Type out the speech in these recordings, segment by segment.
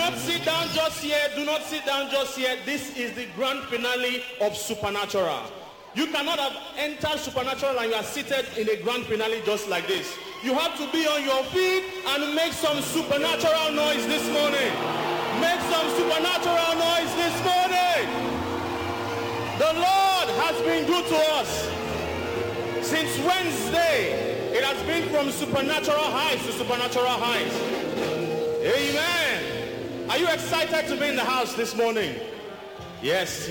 not sit down just yet. Do not sit down just yet. This is the grand finale of Supernatural. You cannot have entered Supernatural and you are seated in a grand finale just like this. You have to be on your feet and make some supernatural noise this morning. Make some supernatural noise this morning. The Lord has been good to us. Since Wednesday, it has been from supernatural heights to supernatural heights. Amen. Are you excited to be in the house this morning? Yes.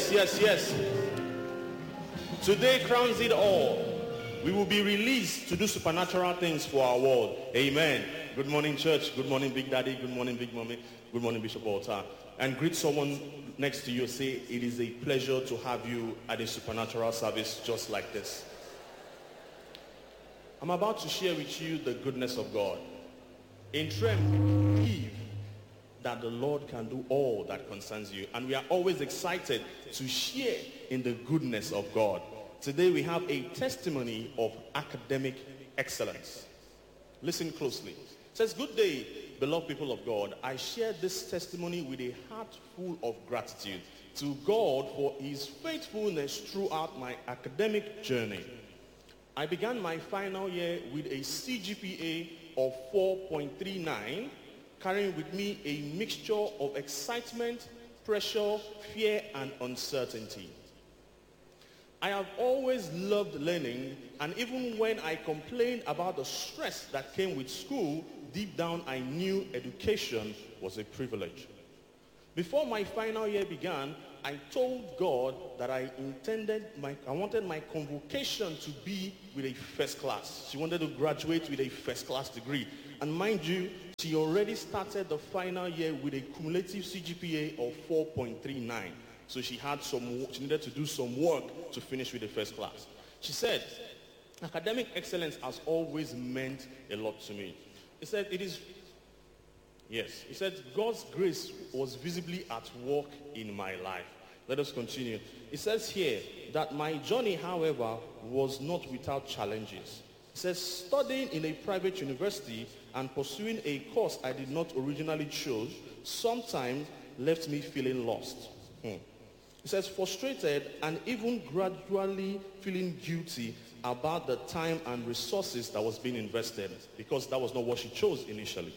Today crowns it all. We will be released to do supernatural things for our world. Amen. Good morning, church. Good morning, Big Daddy. Good morning, Big Mommy. Good morning, Bishop Walter. And greet someone next to you. Say, it is a pleasure to have you at a supernatural service just like this. I'm about to share with you the goodness of God. In Trent, we believe that the Lord can do all that concerns you. And we are always excited to share in the goodness of God. Today we have a testimony of academic excellence. Listen closely. It says, good day, beloved people of God. I share this testimony with a heart full of gratitude to God for his faithfulness throughout my academic journey. I began my final year with a CGPA of 4.39, carrying with me a mixture of excitement, pressure, fear, and uncertainty. I have always loved learning, and even when I complained about the stress that came with school, deep down I knew education was a privilege. Before my final year began, I told God that I wanted my convocation to be with a first class. She wanted to graduate with a first class degree. And mind you, she already started the final year with a cumulative CGPA of 4.39. So she needed to do some work to finish with the first class. She said, academic excellence has always meant a lot to me. He said, he said, God's grace was visibly at work in my life. Let us continue. It says here that my journey, however, was not without challenges. It says, studying in a private university and pursuing a course I did not originally choose sometimes left me feeling lost. It says, frustrated and even gradually feeling guilty about the time and resources that was being invested, because that was not what she chose initially.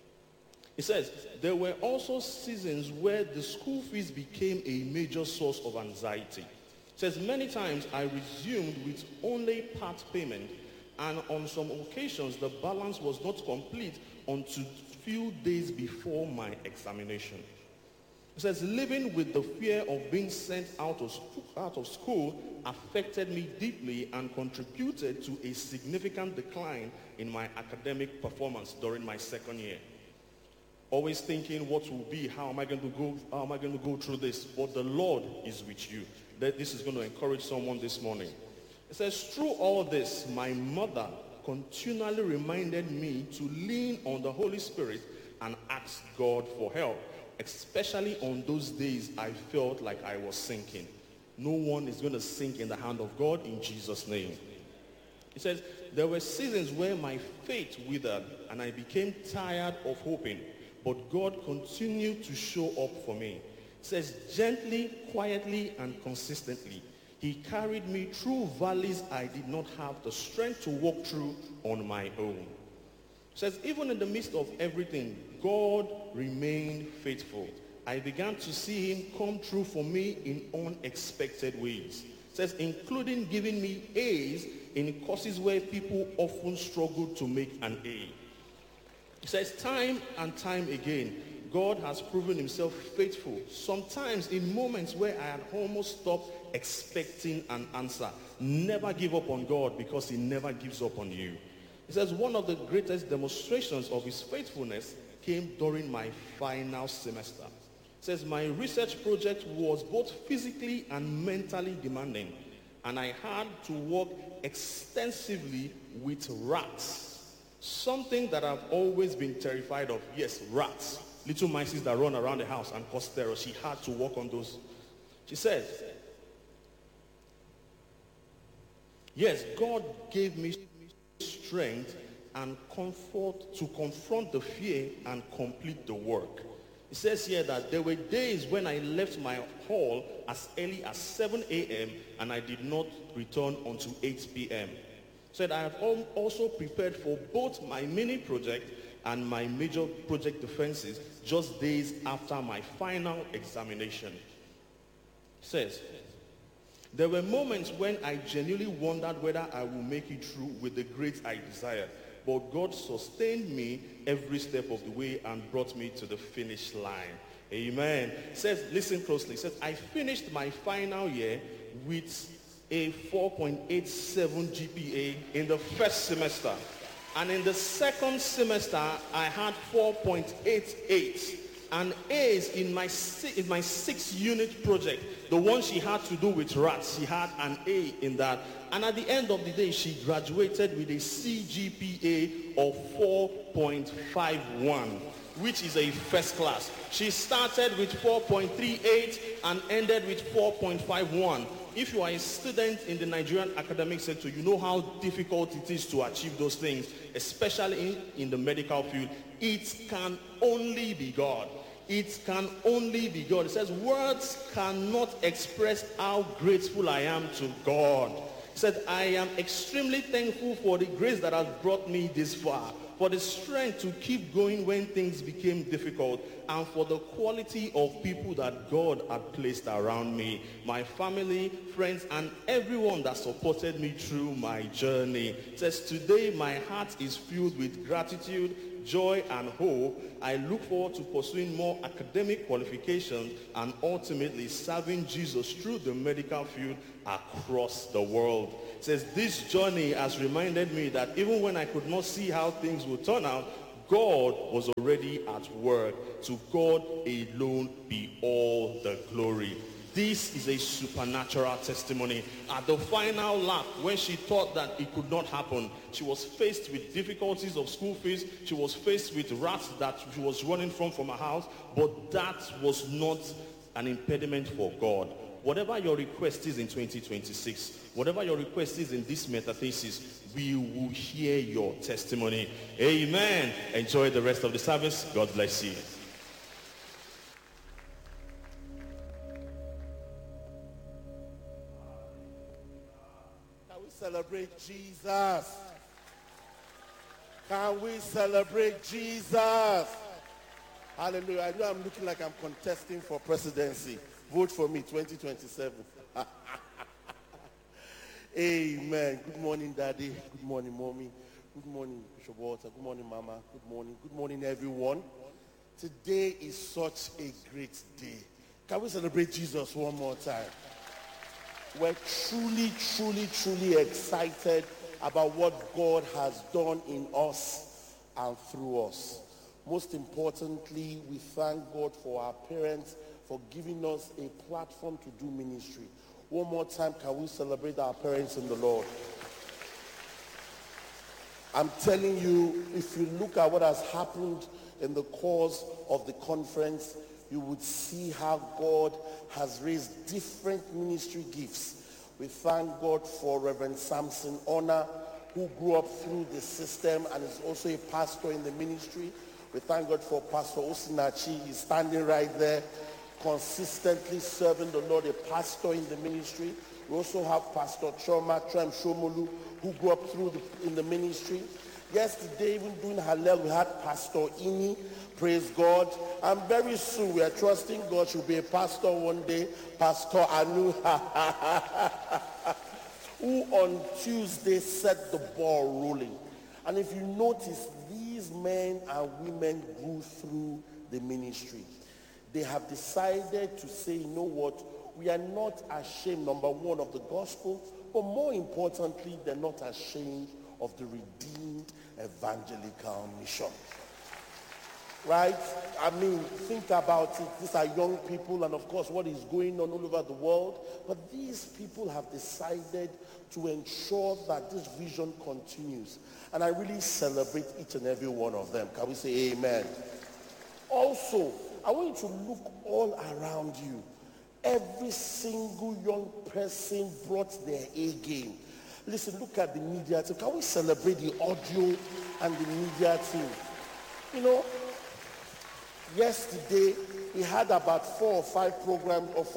It says, there were also seasons where the school fees became a major source of anxiety. It says, many times I resumed with only part payment, and on some occasions the balance was not complete until few days before my examination. It says, living with the fear of being sent out of school affected me deeply and contributed to a significant decline in my academic performance during my second year. Always thinking what will be, how am I going to go through this? But the Lord is with you. This is going to encourage someone this morning. It says, through all this, my mother continually reminded me to lean on the Holy Spirit and ask God for help, especially on those days I felt like I was sinking. No one is going to sink in the hand of God in Jesus' name. It says, there were seasons where my faith withered and I became tired of hoping, but God continued to show up for me. It says, gently, quietly, and consistently, he carried me through valleys I did not have the strength to walk through on my own. It says, even in the midst of everything, God remained faithful. I began to see him come through for me in unexpected ways. It says, including giving me A's in courses where people often struggle to make an A. It says, time and time again, God has proven himself faithful, sometimes in moments where I had almost stopped expecting an answer. Never give up on God, because he never gives up on you. It says, one of the greatest demonstrations of his faithfulness came during my final semester. It says, my research project was both physically and mentally demanding, and I had to work extensively with rats, something that I've always been terrified of. Yes, rats, little mice that run around the house and cause terror. She had to work on those. She says, yes, God gave me strength and comfort to confront the fear and complete the work. It says here that there were days when I left my hall as early as 7 a.m. and I did not return until 8 p.m. Said I have also prepared for both my mini project and my major project defenses just days after my final examination. Says, there were moments when I genuinely wondered whether I will make it through with the grades I desired. But God sustained me every step of the way and brought me to the finish line. Amen. It says, listen closely. It says, I finished my final year with a 4.87 GPA in the first semester. And in the second semester, I had 4.88. And A's in my 6-unit project, the one she had to do with rats, she had an A in that. And at the end of the day, she graduated with a CGPA of 4.51, which is a first class. She started with 4.38 and ended with 4.51. If you are a student in the Nigerian academic sector, you know how difficult it is to achieve those things, especially in the medical field. It can only be God. It can only be God. It says, words cannot express how grateful I am to God. It said, I am extremely thankful for the grace that has brought me this far, for the strength to keep going when things became difficult, and for the quality of people that God had placed around me, my family, friends, and everyone that supported me through my journey. It says, today my heart is filled with gratitude, joy, and hope. I look forward to pursuing more academic qualifications and ultimately serving Jesus through the medical field across the world. It says, this journey has reminded me that even when I could not see how things would turn out, God was already at work. To God alone be all the glory. This is a supernatural testimony. At the final lap, when she thought that it could not happen, she was faced with difficulties of school fees. She was faced with rats that she was running from her house, but that was not an impediment for God. Whatever your request is in 2026, whatever your request is in this metathesis, we will hear your testimony. Amen. Enjoy the rest of the service. God bless you. Can we celebrate Jesus? Can we celebrate Jesus? Hallelujah. I know I'm looking like I'm contesting for presidency. Vote for me, 2027. Amen. Good morning, Daddy. Good morning, Mommy. Good morning, Bishop Walter. Good morning, Mama. Good morning. Good morning, everyone. Today is such a great day. Can we celebrate Jesus one more time? We're truly, truly, truly excited about what God has done in us and through us. Most importantly, we thank God for our parents for giving us a platform to do ministry. One more time, can we celebrate our parents in the Lord? I'm telling you, if you look at what has happened in the course of the conference, you would see how God has raised different ministry gifts. We thank God for Reverend Samson Honor, who grew up through the system and is also a pastor in the ministry. We thank God for Pastor Osinachi. He's standing right there, consistently serving the Lord, a pastor in the ministry. We also have Pastor Choma Trem Shomolu, who grew up in the ministry. Yesterday, even doing Hallel, we had Pastor Ini. Praise God. And very soon, we are trusting God she'll be a pastor one day. Pastor Anu, who on Tuesday set the ball rolling. And if you notice, these men and women grew through the ministry. They have decided to say, you know what, we are not ashamed, number one, of the gospel, but more importantly, they're not ashamed of the redeemed evangelical mission. Right? I mean, think about it. These are young people, and of course, what is going on all over the world. But these people have decided to ensure that this vision continues. And I really celebrate each and every one of them. Can we say amen? Also, I want you to look all around you. Every single young person brought their A game. Listen, look at the media team. Can we celebrate the audio and the media team? You know, Yesterday, we had about 5 programs, or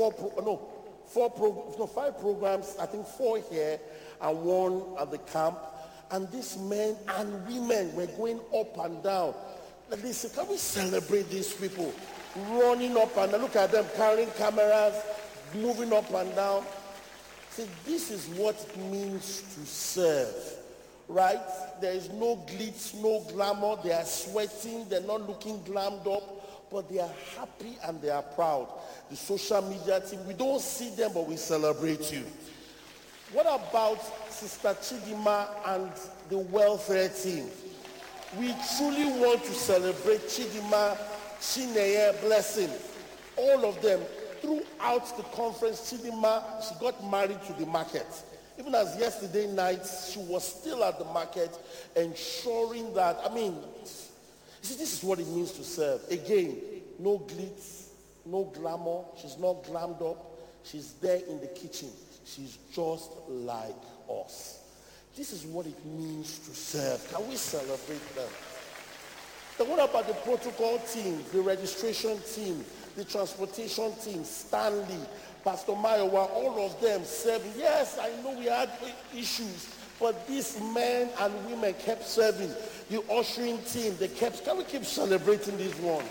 5 programs, I think 4 here and 1 at the camp. And these men and women were going up and down. And they said, can we celebrate these people? Running up and down. Look at them carrying cameras, moving up and down. See, this is what it means to serve, right? There is no glitz, no glamour. They are sweating. They're not looking glammed up, but they are happy and they are proud. The social media team, we don't see them, but we celebrate you. What about Sister Chidima and the welfare team? We truly want to celebrate Chidima, Chineye, Blessing, all of them. Throughout the conference, Chidima, she got married to the market. Even as yesterday night, she was still at the market, ensuring that, you see, this is what it means to serve. Again, no glitz, no glamour. She's not glammed up. She's there in the kitchen. She's just like us. This is what it means to serve. Can we celebrate them? Then what about the protocol team, the registration team, the transportation team, Stanley, Pastor Mayowa, all of them serving? Yes, I know we had issues, but these men and women kept serving. The ushering team, can we keep celebrating these ones?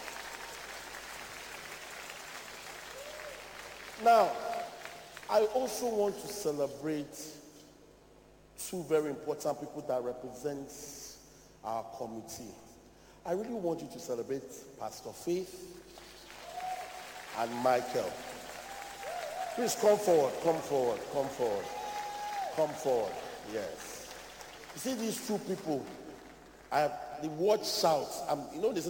Now, I also want to celebrate 2 very important people that represent our committee. I really want you to celebrate Pastor Faith and Michael. Please come forward, come forward, come forward. Come forward, yes. You see these 2 people, the word shouts. They say